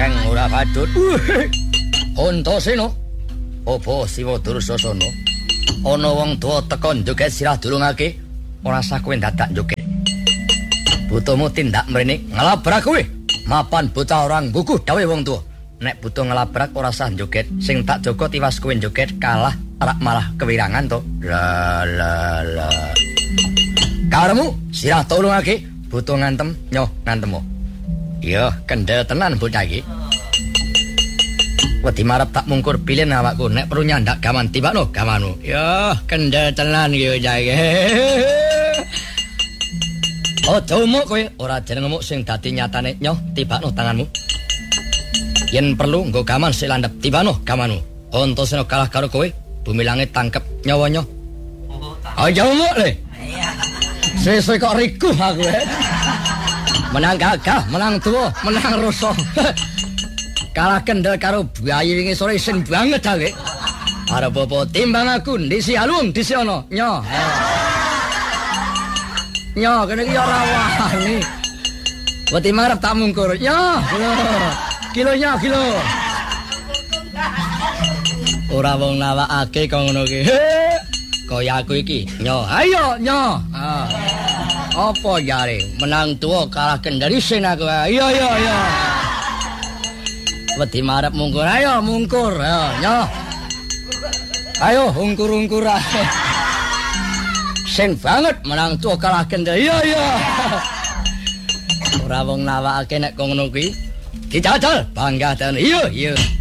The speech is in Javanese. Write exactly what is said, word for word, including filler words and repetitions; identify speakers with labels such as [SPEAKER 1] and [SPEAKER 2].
[SPEAKER 1] Sing ora patut. Antasena. Apa Siwa Dursasana? Ana wong tuwa teka njoget sirah dulungake, ora sah kowe dadak njoget. Butuhmu tindak mrene ngelabrak kowe. Mapan bocah orang buku dawuh wong tuwa. Nek butuh ngelabrak ora sah njoget, sing tak jaga tiwas kowe njoget kalah rak malah kewirangan to. La la la. Karemu sirah tulungake butuh ngantem nyoh ngantemu. Yo kendel tenan bocah iki. Wedi marep tak mungkur pilih awakku nek perlu nyandak gaman tibakno gamanmu. Yo kendel tenan iki bocah iki. Aja umuk kowe ora jenengmu sing dadi nyatane nyoh tibakno tanganmu. Yen perlu nggo gaman sik landhep tibakno gamanmu. Antasena kalah karo kowe, bumi langit tangkep nyawa-nyoh. Aja umuk le. Sesuk kok rikuh aku eh. Menang gagah, menang tuwa, menang rasa. Kalah kendel karo bayi wingi sore isin banget awe. Arep apa timbang aku ndisi alung disi ana. Nyo. Nyo kene iki ora wani. Wedi marep tak mungkur. Nyo. Kilonya kilo. Ora wong nawakake kok ngono ki. Kaya aku iki. Nyo, ayo nyo. Ah. Apa jare? Menang tuwa kalah kendel isin aku. Iya iya iya. Wedi marep mungkur, ayo mungkur, ayo, nyoh. Ayo ungkur-ungkur ae. Sen banget menang tuwa kalah kendel. Iya iya. Ora wong nawakake nek kok ngono kuwi. Dijajal bangga tenan. Iya iya.